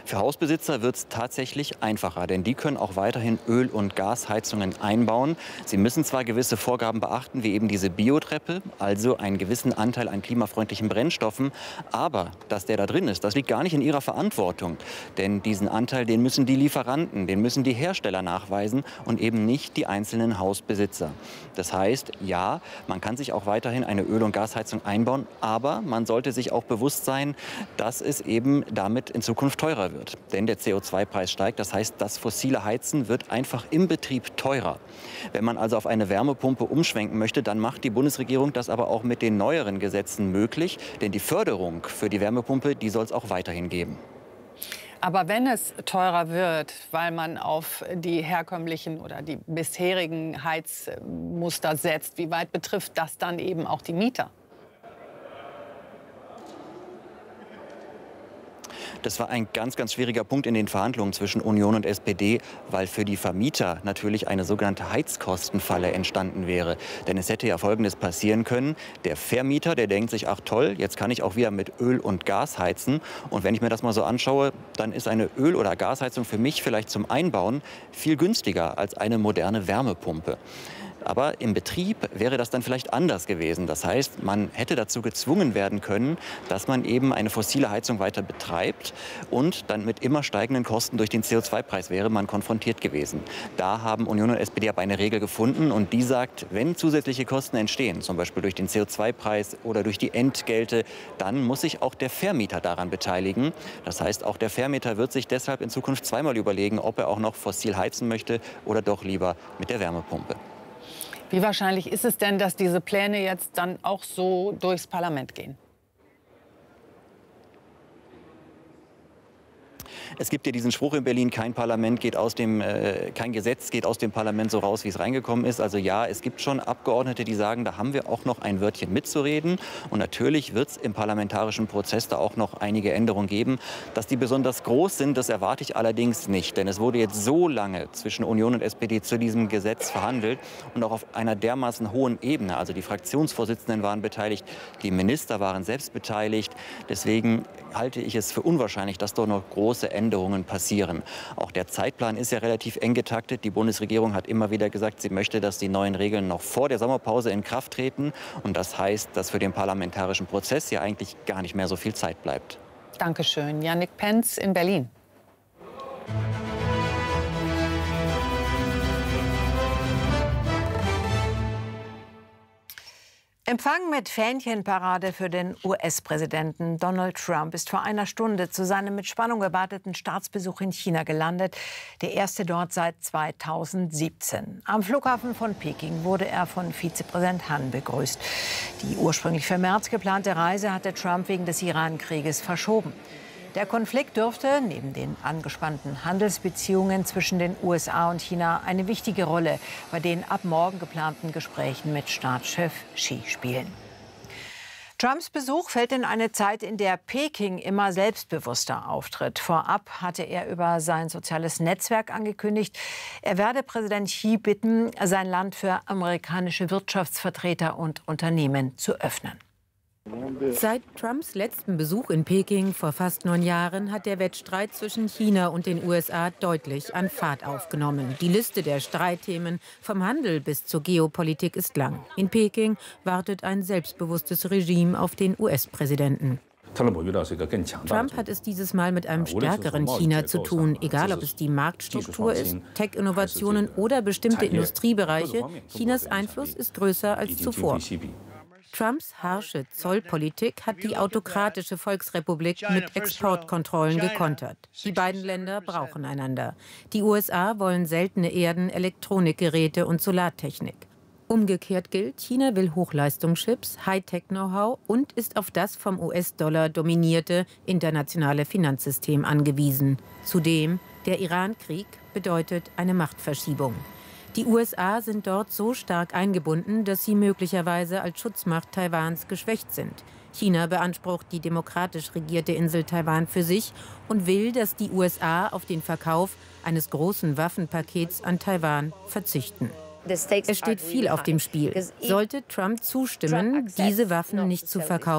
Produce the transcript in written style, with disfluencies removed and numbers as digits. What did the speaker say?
Für Hausbesitzer wird es tatsächlich einfacher, denn die können auch weiterhin Öl- und Gasheizungen einbauen. Sie müssen zwar gewisse Vorgaben beachten, wie eben diese Biotreppe, also einen gewissen Anteil an klimafreundlichen Brennstoffen, aber dass der da drin ist, das liegt gar nicht in ihrer Verantwortung. Denn diesen Anteil, den müssen die Lieferanten, den müssen die Hersteller nachweisen und eben nicht die einzelnen Hausbesitzer. Das heißt, ja, man kann sich auch weiterhin eine Öl- und Gasheizung einbauen, aber man sollte sich auch bewusst sein, dass es eben damit in Zukunft teurer wird. Denn der CO2-Preis steigt, das heißt, das fossile Heizen wird einfach im Betrieb teurer. Wenn man also auf eine Wärmepumpe umschwenken möchte, dann macht die Bundesregierung das aber auch mit den neueren Gesetzen möglich, denn die Förderung für die Wärmepumpe, die soll es auch weiterhin geben. Aber wenn es teurer wird, weil man auf die herkömmlichen oder die bisherigen Heizmuster setzt, wie weit betrifft das dann eben auch die Mieter? Das war ein ganz, ganz schwieriger Punkt in den Verhandlungen zwischen Union und SPD, weil für die Vermieter natürlich eine sogenannte Heizkostenfalle entstanden wäre. Denn es hätte ja Folgendes passieren können. Der Vermieter, der denkt sich, ach toll, jetzt kann ich auch wieder mit Öl und Gas heizen. Und wenn ich mir das mal so anschaue, dann ist eine Öl- oder Gasheizung für mich vielleicht zum Einbauen viel günstiger als eine moderne Wärmepumpe. Aber im Betrieb wäre das dann vielleicht anders gewesen. Das heißt, man hätte dazu gezwungen werden können, dass man eben eine fossile Heizung weiter betreibt und dann mit immer steigenden Kosten durch den CO2-Preis wäre man konfrontiert gewesen. Da haben Union und SPD aber eine Regel gefunden und die sagt, wenn zusätzliche Kosten entstehen, zum Beispiel durch den CO2-Preis oder durch die Entgelte, dann muss sich auch der Vermieter daran beteiligen. Das heißt, auch der Vermieter wird sich deshalb in Zukunft zweimal überlegen, ob er auch noch fossil heizen möchte oder doch lieber mit der Wärmepumpe. Wie wahrscheinlich ist es denn, dass diese Pläne jetzt dann auch so durchs Parlament gehen? Es gibt ja diesen Spruch in Berlin, kein Gesetz geht aus dem Parlament so raus, wie es reingekommen ist. Also ja, es gibt schon Abgeordnete, die sagen, da haben wir auch noch ein Wörtchen mitzureden. Und natürlich wird es im parlamentarischen Prozess da auch noch einige Änderungen geben. Dass die besonders groß sind, das erwarte ich allerdings nicht. Denn es wurde jetzt so lange zwischen Union und SPD zu diesem Gesetz verhandelt und auch auf einer dermaßen hohen Ebene. Also die Fraktionsvorsitzenden waren beteiligt, die Minister waren selbst beteiligt. Deswegen halte ich es für unwahrscheinlich, dass dort noch große Änderungen passieren. Auch der Zeitplan ist ja relativ eng getaktet. Die Bundesregierung hat immer wieder gesagt, sie möchte, dass die neuen Regeln noch vor der Sommerpause in Kraft treten. Und das heißt, dass für den parlamentarischen Prozess ja eigentlich gar nicht mehr so viel Zeit bleibt. Dankeschön. Yannick Penz in Berlin. Empfang mit Fähnchenparade für den US-Präsidenten Donald Trump ist vor einer Stunde zu seinem mit Spannung erwarteten Staatsbesuch in China gelandet. Der erste dort seit 2017. Am Flughafen von Peking wurde er von Vizepräsident Han begrüßt. Die ursprünglich für März geplante Reise hatte Trump wegen des Iran-Krieges verschoben. Der Konflikt dürfte neben den angespannten Handelsbeziehungen zwischen den USA und China eine wichtige Rolle bei den ab morgen geplanten Gesprächen mit Staatschef Xi spielen. Trumps Besuch fällt in eine Zeit, in der Peking immer selbstbewusster auftritt. Vorab hatte er über sein soziales Netzwerk angekündigt, er werde Präsident Xi bitten, sein Land für amerikanische Wirtschaftsvertreter und Unternehmen zu öffnen. Seit Trumps letzten Besuch in Peking vor fast 9 Jahren hat der Wettstreit zwischen China und den USA deutlich an Fahrt aufgenommen. Die Liste der Streitthemen vom Handel bis zur Geopolitik ist lang. In Peking wartet ein selbstbewusstes Regime auf den US-Präsidenten. Trump hat es dieses Mal mit einem stärkeren China zu tun, egal ob es die Marktstruktur ist, Tech-Innovationen oder bestimmte Industriebereiche. Chinas Einfluss ist größer als zuvor. Trumps harsche Zollpolitik hat die autokratische Volksrepublik mit Exportkontrollen gekontert. Die beiden Länder brauchen einander. Die USA wollen seltene Erden, Elektronikgeräte und Solartechnik. Umgekehrt gilt, China will Hochleistungschips, Hightech-Know-how und ist auf das vom US-Dollar dominierte internationale Finanzsystem angewiesen. Zudem, der Iran-Krieg bedeutet eine Machtverschiebung. Die USA sind dort so stark eingebunden, dass sie möglicherweise als Schutzmacht Taiwans geschwächt sind. China beansprucht die demokratisch regierte Insel Taiwan für sich und will, dass die USA auf den Verkauf eines großen Waffenpakets an Taiwan verzichten. Es steht viel auf dem Spiel. Sollte Trump zustimmen, diese Waffen nicht zu verkaufen,